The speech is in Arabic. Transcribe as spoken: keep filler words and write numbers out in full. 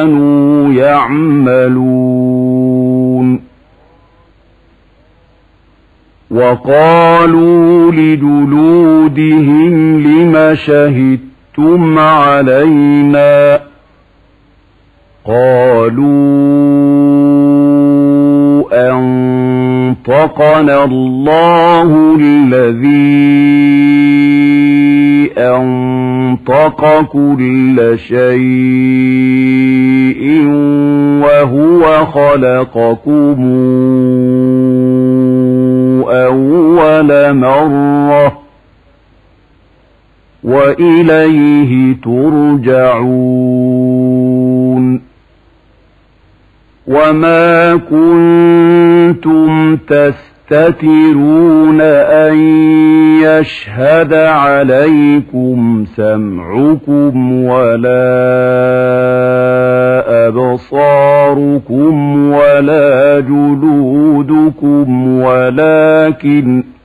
كانوا يعملون. وقالوا لجلودهم لم شهدتم علينا قالوا أنطقنا الله الذي أنطق كل شيء وهو خلقكم أول مرة وإليه ترجعون. وما كنتم تستترون أن يشهد عليكم سمعكم ولا أبصاركم ولا جلودكم ولكن